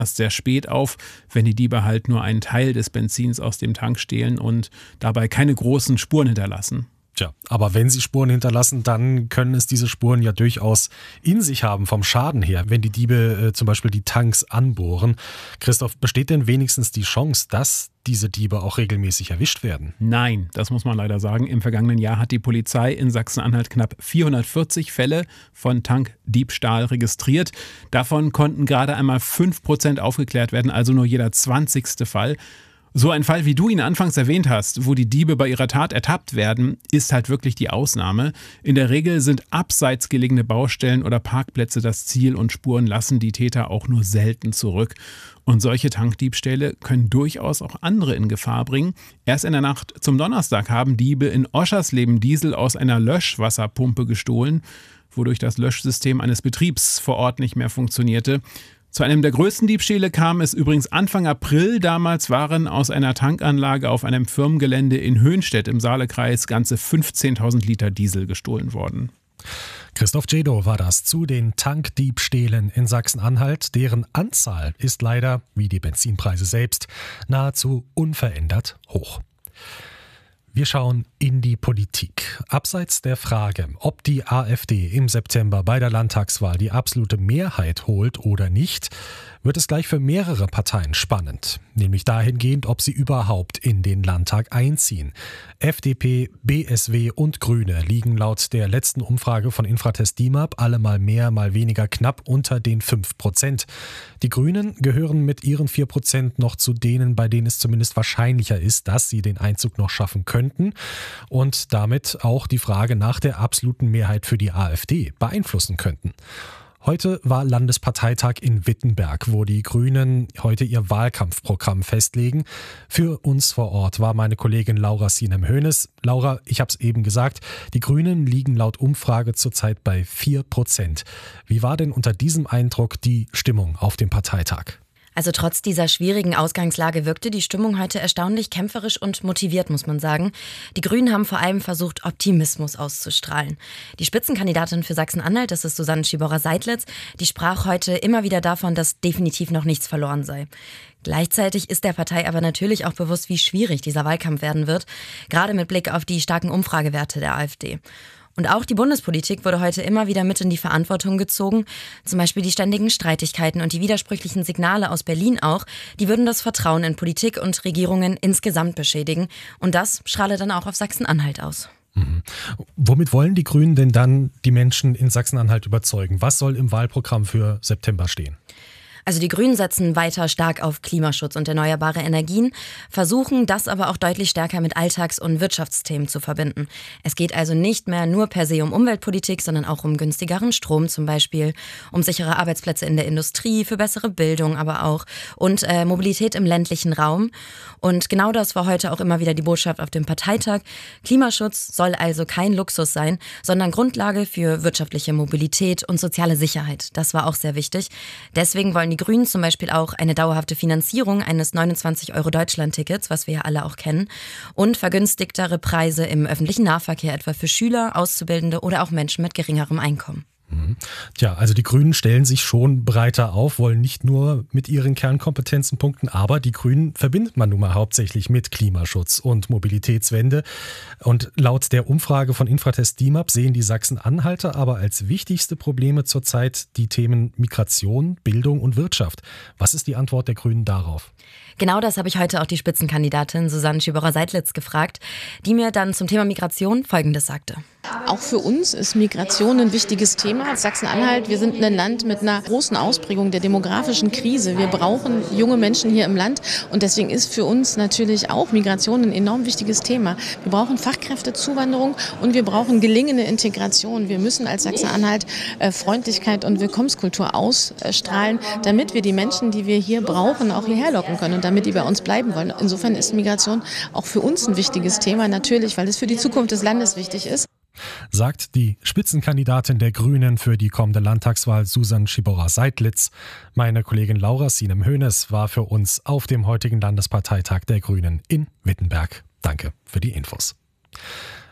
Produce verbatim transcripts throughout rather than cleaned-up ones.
erst sehr spät auf, wenn die Diebe halt nur einen Teil des Benzins aus dem Tank stehlen und dabei keine großen Spuren hinterlassen. Tja, aber wenn sie Spuren hinterlassen, dann können es diese Spuren ja durchaus in sich haben vom Schaden her, wenn die Diebe äh, zum Beispiel die Tanks anbohren. Christoph, besteht denn wenigstens die Chance, dass diese Diebe auch regelmäßig erwischt werden? Nein, das muss man leider sagen. Im vergangenen Jahr hat die Polizei in Sachsen-Anhalt knapp vierhundertvierzig Fälle von Tankdiebstahl registriert. Davon konnten gerade einmal fünf Prozent aufgeklärt werden, also nur jeder zwanzigste Fall. So ein Fall, wie du ihn anfangs erwähnt hast, wo die Diebe bei ihrer Tat ertappt werden, ist halt wirklich die Ausnahme. In der Regel sind abseits gelegene Baustellen oder Parkplätze das Ziel und Spuren lassen die Täter auch nur selten zurück. Und solche Tankdiebstähle können durchaus auch andere in Gefahr bringen. Erst in der Nacht zum Donnerstag haben Diebe in Oschersleben Diesel aus einer Löschwasserpumpe gestohlen, wodurch das Löschsystem eines Betriebs vor Ort nicht mehr funktionierte. Zu einem der größten Diebstähle kam es übrigens Anfang April. Damals waren aus einer Tankanlage auf einem Firmengelände in Höhnstedt im Saalekreis ganze fünfzehntausend Liter Diesel gestohlen worden. Christoph Djedow war das zu den Tankdiebstählen in Sachsen-Anhalt. Deren Anzahl ist leider, wie die Benzinpreise selbst, nahezu unverändert hoch. Wir schauen in die Politik. Abseits der Frage, ob die AfD im September bei der Landtagswahl die absolute Mehrheit holt oder nicht, wird es gleich für mehrere Parteien spannend. Nämlich dahingehend, ob sie überhaupt in den Landtag einziehen. F D P, B S W und Grüne liegen laut der letzten Umfrage von Infratest DIMAP alle mal mehr, mal weniger knapp unter den fünf Prozent. Die Grünen gehören mit ihren vier Prozent noch zu denen, bei denen es zumindest wahrscheinlicher ist, dass sie den Einzug noch schaffen könnten und damit auch die Frage nach der absoluten Mehrheit für die AfD beeinflussen könnten. Heute war Landesparteitag in Wittenberg, wo die Grünen heute ihr Wahlkampfprogramm festlegen. Für uns vor Ort war meine Kollegin Laura Sinem-Hoeneß. Laura, ich habe es eben gesagt, die Grünen liegen laut Umfrage zurzeit bei vier Prozent. Wie war denn unter diesem Eindruck die Stimmung auf dem Parteitag? Also trotz dieser schwierigen Ausgangslage wirkte die Stimmung heute erstaunlich kämpferisch und motiviert, muss man sagen. Die Grünen haben vor allem versucht, Optimismus auszustrahlen. Die Spitzenkandidatin für Sachsen-Anhalt, das ist Susanne Schiborer-Seidlitz, die sprach heute immer wieder davon, dass definitiv noch nichts verloren sei. Gleichzeitig ist der Partei aber natürlich auch bewusst, wie schwierig dieser Wahlkampf werden wird, gerade mit Blick auf die starken Umfragewerte der AfD. Und auch die Bundespolitik wurde heute immer wieder mit in die Verantwortung gezogen. Zum Beispiel die ständigen Streitigkeiten und die widersprüchlichen Signale aus Berlin auch, die würden das Vertrauen in Politik und Regierungen insgesamt beschädigen. Und das strahlt dann auch auf Sachsen-Anhalt aus. Mhm. Womit wollen die Grünen denn dann die Menschen in Sachsen-Anhalt überzeugen? Was soll im Wahlprogramm für September stehen? Also die Grünen setzen weiter stark auf Klimaschutz und erneuerbare Energien, versuchen das aber auch deutlich stärker mit Alltags- und Wirtschaftsthemen zu verbinden. Es geht also nicht mehr nur per se um Umweltpolitik, sondern auch um günstigeren Strom zum Beispiel, um sichere Arbeitsplätze in der Industrie, für bessere Bildung aber auch und äh, Mobilität im ländlichen Raum. Und genau das war heute auch immer wieder die Botschaft auf dem Parteitag. Klimaschutz soll also kein Luxus sein, sondern Grundlage für wirtschaftliche Mobilität und soziale Sicherheit. Das war auch sehr wichtig. Deswegen wollen die Grünen zum Beispiel auch eine dauerhafte Finanzierung eines neunundzwanzig Euro Deutschland-Tickets, was wir ja alle auch kennen, und vergünstigtere Preise im öffentlichen Nahverkehr, etwa für Schüler, Auszubildende oder auch Menschen mit geringerem Einkommen. Tja, also die Grünen stellen sich schon breiter auf, wollen nicht nur mit ihren Kernkompetenzen punkten, aber die Grünen verbindet man nun mal hauptsächlich mit Klimaschutz und Mobilitätswende. Und laut der Umfrage von Infratest DIMAP sehen die Sachsen-Anhalter aber als wichtigste Probleme zurzeit die Themen Migration, Bildung und Wirtschaft. Was ist die Antwort der Grünen darauf? Genau das habe ich heute auch die Spitzenkandidatin Susanne Schiborer-Seidlitz gefragt, die mir dann zum Thema Migration Folgendes sagte. Auch für uns ist Migration ein wichtiges Thema. Sachsen-Anhalt, wir sind ein Land mit einer großen Ausprägung der demografischen Krise. Wir brauchen junge Menschen hier im Land und deswegen ist für uns natürlich auch Migration ein enorm wichtiges Thema. Wir brauchen Fachkräftezuwanderung und wir brauchen gelingende Integration. Wir müssen als Sachsen-Anhalt äh, Freundlichkeit und Willkommenskultur ausstrahlen, damit wir die Menschen, die wir hier brauchen, auch hierher locken können und damit die bei uns bleiben wollen. Insofern ist Migration auch für uns ein wichtiges Thema, natürlich, weil es für die Zukunft des Landes wichtig ist. Sagt die Spitzenkandidatin der Grünen für die kommende Landtagswahl Susanne Schiborer-Seidlitz. Meine Kollegin Laura Sinem-Hoeneß war für uns auf dem heutigen Landesparteitag der Grünen in Wittenberg. Danke für die Infos.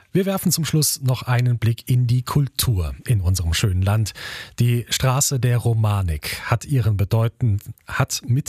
Wir werfen zum Schluss noch einen Blick in die Kultur in unserem schönen Land. Die Straße der Romanik hat ihren bedeutend, hat mit